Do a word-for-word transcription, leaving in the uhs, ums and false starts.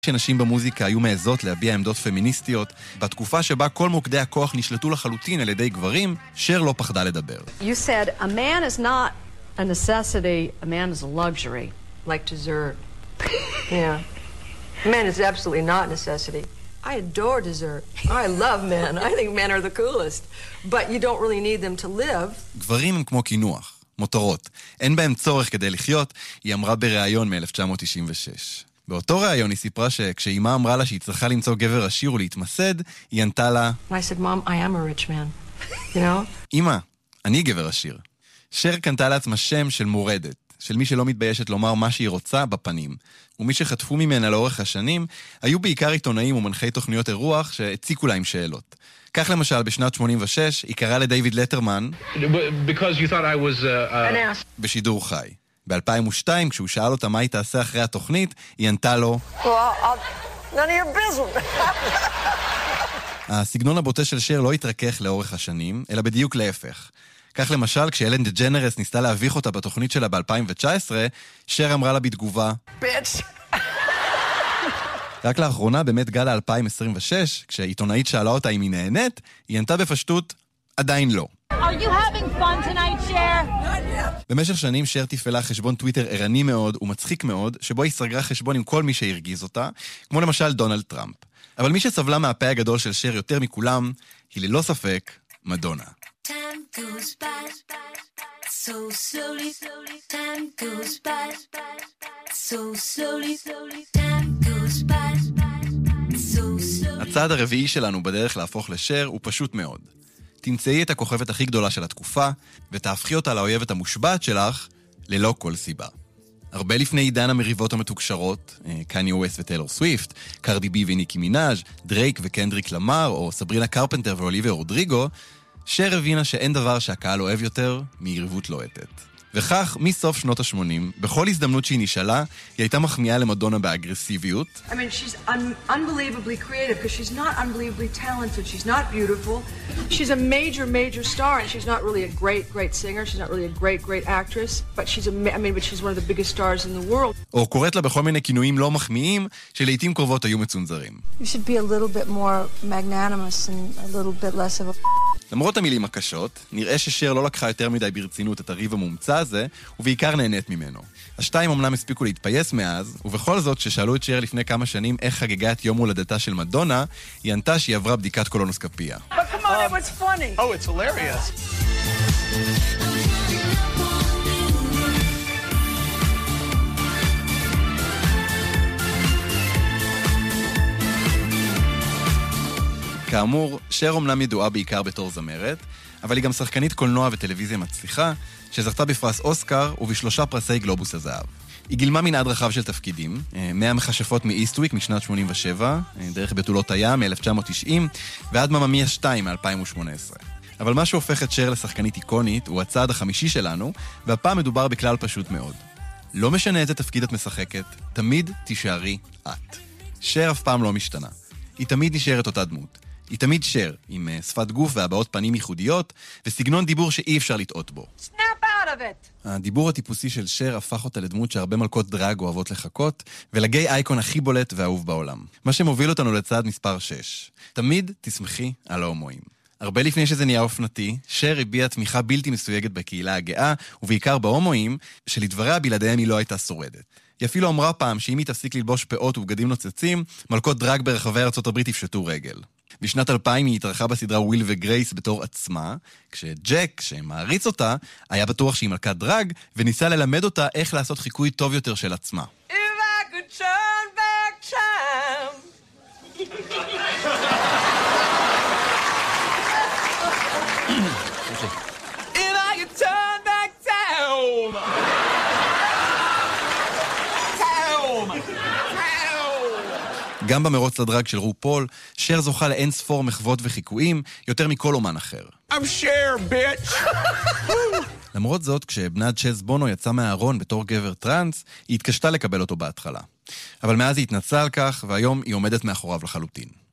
שנשים במוזיקה היו מעזות להביע עמדות פמיניסטיות, בתקופה שבה כל מוקדי הכוח נשלטו לחלוטין על ידי גברים, שר לא פחדה לדבר. You said a man is not a necessity, a man is a luxury. Like dessert. Yeah. A man is absolutely not a necessity. I adore dessert. I love men. I think men are the coolest. But you don't really need them to live. גברים הם כמו כינוח, מותרות. אין בהם צורך כדי לחיות, היא אמרה בריאיון מ-אלף תשע מאות תשעים ושש. באותו ריאיון היא סיפרה שכשאימא אמרה לה שהיא צריכה למצוא גבר עשיר ולהתמסד, היא ענתה לה, I said, Mom, I am a rich man. You know? אמא, אני גבר עשיר. שר קנתה לעצמה שם של מורדת, של מי שלא מתביישת לומר מה שהיא רוצה בפנים. ומי שחטפו ממנה לאורך השנים, היו בעיקר עיתונאים ומנחי תוכניות אירוח שהציקו להם שאלות. כך למשל, בשנת שמונים ושש, היא קראה לדייוויד לטרמן, Because you thought I was uh, uh... בשידור חי. ב-אלפיים ושתיים, כשהוא שאל אותה מה היא תעשה אחרי התוכנית, היא ענתה לו, Well, I'll... none of your business. הסגנון הבוטה של שר לא התרכך לאורך השנים, אלא בדיוק להפך. כך למשל, כשאלן דג'נרס ניסתה להביך אותה בתוכנית שלה ב-אלפיים תשע עשרה, שר אמרה לה בתגובה, Bitch. רק לאחרונה, באמת גל ה-אלפיים עשרים ושש, כשהעיתונאית שאלה אותה אם היא נהנית, היא ענתה בפשטות, עדיין לא. Are you having fun tonight, Cher? במשך שנים שר תפעלה חשבון טוויטר ערני מאוד ומצחיק מאוד, שבו היא סגרה חשבון עם כל מי שהרגיז אותה, כמו למשל דונלד טראמפ. אבל מי שסבלה מהפה הגדול של שר יותר מכולם, היא ללא ספק מדונה. Time goes by so slowly, time goes by so slowly, time goes by so slowly. הצעד הרביעי שלנו בדרך להפוך לשר הוא פשוט מאוד. תמצאי את הכוכבת הכי גדולה של התקופה, ותהפכי אותה לאויבת המושבעת שלך, ללא כל סיבה. הרבה לפני עידן המריבות המתוקשרות, קניה ווסט וטיילור סוויפט, קרדי בי וניקי מינאז', דרייק וקנדריק למר, או סברינה קרפנטר ואוליביה רודריגו, שר הבינה שאין דבר שהקהל אוהב יותר מיריבות לוהטת. וכך, מסוף שנות ה-שמונים, בכל הזדמנות שהיא נשאלה, היא הייתה מחמיאה למדונה באגרסיביות. I mean, she's un- unbelievably creative because she's not unbelievably talented. She's not beautiful. She's a major, major star, and she's not really a great, great singer. She's not really a great, great actress. But she's a, I mean, but she's one of the biggest stars in the world. או קוראת לה בכל מיני כינויים לא מחמיאים, שלעיתים קרובות היו מצונזרים. You should be a little bit more magnanimous and a little bit less of a... למרות המילים הקשות, נראה ששר לא לקחה יותר מדי ברצינות את הריב המומצא הזה, ובעיקר נהנית ממנו. השתיים אמנם הספיקו להתפייס מאז, ובכל זאת, כששאלו את שר לפני כמה שנים איך חגגה את יום הולדתה של מדונה, היא ענתה שהיא עברה בדיקת קולונוסקופיה. But come on, it was funny. Oh, it's hilarious. כאמור, שר אומנם ידועה בעיקר בתור זמרת, אבל היא גם שחקנית קולנוע וטלוויזיה מצליחה, שזכתה בפרס אוסקר ובשלושה פרסי גלובוס הזהב. היא גילמה מנעד רחב של תפקידים, מהמכשפות מאיסטוויק משנת שמונים ושבע, דרך בתולות הים מ-אלף תשע מאות תשעים, ועד מממיה שתיים מ-אלפיים ושמונה עשרה. אבל מה שהופך את שר לשחקנית איקונית הוא הצעד החמישי שלנו, והפעם מדובר בכלל פשוט מאוד. לא משנה איזה תפקיד את משחקת, תמיד תישארי את. שר אף פעם לא משתנה. היא תמיד נשארת אותה דמות. היא תמיד שר, עם שפת גוף והבעות פנים ייחודיות, וסגנון דיבור שאי אפשר לטעות בו. Snap out of it. הדיבור הטיפוסי של שר הפך אותה לדמות שהרבה מלכות דרג אוהבות לחכות, ולגיי אייקון הכי בולט והאהוב בעולם. מה שמוביל אותנו לצעד מספר שש. תמיד תשמחי על ההומואים. הרבה לפני שזה נהיה אופנתי, שר הביע תמיכה בלתי מסויגת בקהילה הגאה, ובעיקר בהומואים, שלדבריה בלעדיהם היא לא הייתה שורדת. היא אפילו אמרה פעם שאם היא תפסיק ללבוש פאות ובגדים נוצצים, מלכות דרג ברחבי ארצות הברית יפשטו רגל. בשנת אלפיים היא התארחה בסדרה וויל וגרייס בתור עצמה, כשג'ק, שמעריץ אותה, היה בטוח שהיא מלכת דרג, וניסה ללמד אותה איך לעשות חיקוי טוב יותר של עצמה. If I could turn back time. If I could turn back time. גם במרוץ לדרג של רופול, שר זוכה לאין ספור מחוות וחיקויים, יותר מכל אומן אחר. I'm Cher, bitch. למרות זאת, כשבנה צ'אז בונו יצא מהארון בתור גבר טרנס, היא התקשתה לקבל אותו בהתחלה. אבל מאז היא התנצלה על כך, והיום היא עומדת מאחוריו לחלוטין.